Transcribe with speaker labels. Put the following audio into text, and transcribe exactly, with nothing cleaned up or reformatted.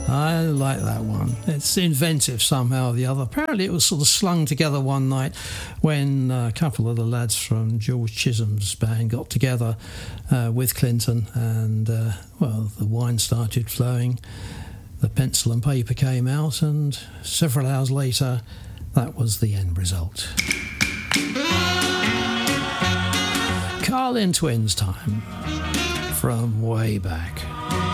Speaker 1: I like that one. It's inventive somehow or the other. Apparently it was sort of slung together one night when a couple of the lads from George Chisholm's band got together uh, with Clinton, and, uh, well, the wine started flowing, the pencil and paper came out, and several hours later, that was the end result. Carlin Twins time from way back.